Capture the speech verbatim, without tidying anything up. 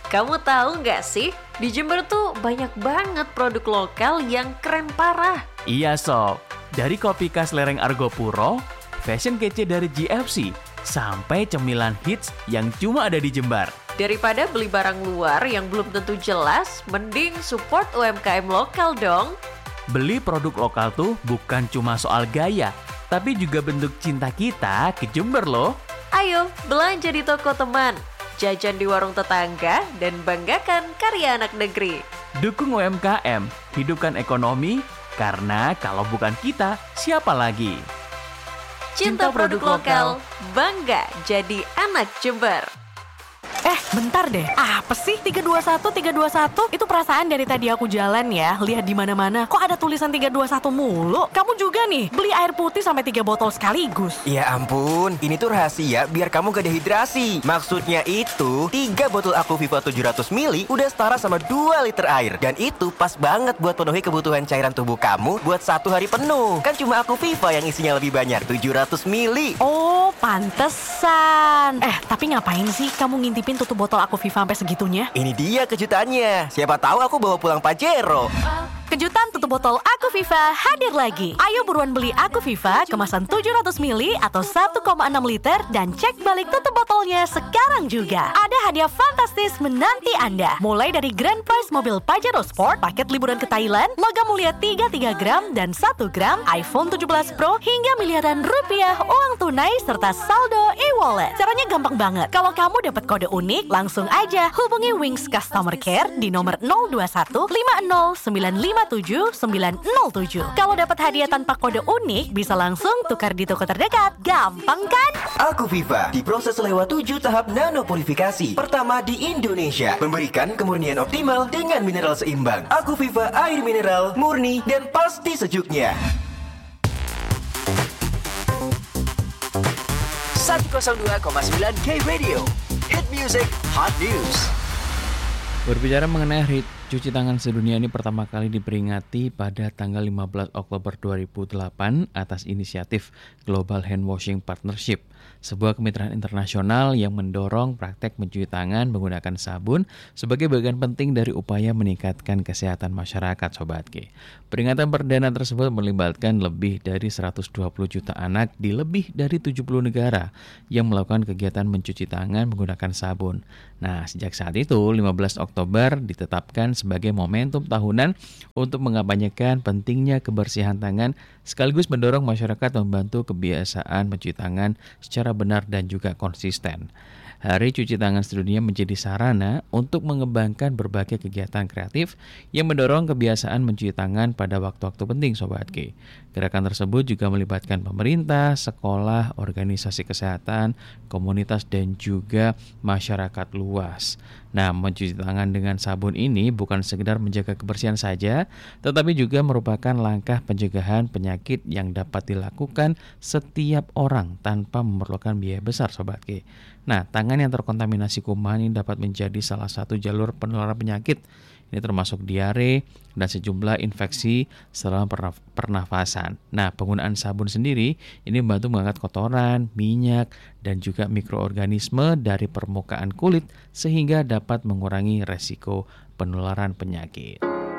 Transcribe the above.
Kamu tahu nggak sih, di Jember tuh banyak banget produk lokal yang keren parah. Iya sob, dari kopi khas lereng Argopuro, fashion kece dari G F C, sampai cemilan hits yang cuma ada di Jember. Daripada beli barang luar yang belum tentu jelas, mending support U M K M lokal dong. Beli produk lokal tuh bukan cuma soal gaya, tapi juga bentuk cinta kita ke Jember loh. Ayo, belanja di toko teman, jajan di warung tetangga, dan banggakan karya anak negeri. Dukung U M K M, hidupkan ekonomi, karena kalau bukan kita, siapa lagi? Cinta produk lokal, bangga jadi anak Jember. Eh, bentar deh. Apa sih tiga dua satu tiga dua satu? Itu perasaan dari tadi aku jalan ya, lihat di mana-mana. Kok ada tulisan tiga dua satu mulu? Kamu juga nih, beli air putih sampai tiga botol sekaligus. Ya ampun, ini tuh rahasia biar kamu gak dehidrasi. Maksudnya itu, tiga botol Aquaviva tujuh ratus mililiter udah setara sama dua liter air. Dan itu pas banget buat penuhi kebutuhan cairan tubuh kamu buat satu hari penuh. Kan cuma Aquaviva yang isinya lebih banyak, tujuh ratus mililiter. Oh, pantesan. Eh, tapi ngapain sih kamu ngintipin tutup botol Aquaviva sampai segitunya? Ini dia kejutannya. Siapa tahu aku bawa pulang Pajero. Kejutan tutup botol Aquaviva hadir lagi. Ayo buruan beli Aquaviva kemasan tujuh ratus mililiter atau satu koma enam liter dan cek balik tutup botolnya sekarang juga. Ada hadiah fantastis menanti Anda. Mulai dari grand prize mobil Pajero Sport, paket liburan ke Thailand, logam mulia tiga puluh tiga gram dan satu gram, iPhone tujuh belas Pro, hingga miliaran rupiah uang tunai serta saldo e-wallet. Caranya gampang banget. Kalau kamu dapat kode unik, langsung aja hubungi Wings Customer Care di nomor nol dua satu lima nol sembilan lima tujuh sembilan nol tujuh. Kalau dapat hadiah tanpa kode unik, bisa langsung tukar di toko terdekat. Gampang kan? Aquaviva diproses lewat tujuh tahap nanopurifikasi. Pertama di Indonesia, memberikan kemurnian optimal dengan mineral seimbang. Aquaviva air mineral, murni dan pasti sejuknya. seratus dua koma sembilan K Radio, Hit Music, Hot News. Berbicara mengenai hari cuci tangan sedunia, ini pertama kali diperingati pada tanggal lima belas Oktober dua ribu delapan atas inisiatif Global Hand Washing Partnership, sebuah kemitraan internasional yang mendorong praktek mencuci tangan menggunakan sabun sebagai bagian penting dari upaya meningkatkan kesehatan masyarakat, Sobat G. Peringatan perdana tersebut melibatkan lebih dari seratus dua puluh juta anak di lebih dari tujuh puluh negara yang melakukan kegiatan mencuci tangan menggunakan sabun. Nah, sejak saat itu, lima belas Oktober ditetapkan sebagai momentum tahunan untuk mengampanyekan pentingnya kebersihan tangan sekaligus mendorong masyarakat membantu kebiasaan mencuci tangan secara benar dan juga konsisten. Hari Cuci Tangan Sedunia menjadi sarana untuk mengembangkan berbagai kegiatan kreatif yang mendorong kebiasaan mencuci tangan pada waktu-waktu penting, Sobat G. Gerakan tersebut juga melibatkan pemerintah, sekolah, organisasi kesehatan, komunitas, dan juga masyarakat luas. Nah, mencuci tangan dengan sabun ini bukan sekedar menjaga kebersihan saja, tetapi juga merupakan langkah pencegahan penyakit yang dapat dilakukan setiap orang tanpa memerlukan biaya besar, Sobat G. Nah, tangan yang terkontaminasi kuman ini dapat menjadi salah satu jalur penularan penyakit. Ini termasuk diare dan sejumlah infeksi saluran pernafasan. Nah, penggunaan sabun sendiri ini membantu mengangkat kotoran, minyak, dan juga mikroorganisme dari permukaan kulit sehingga dapat mengurangi resiko penularan penyakit.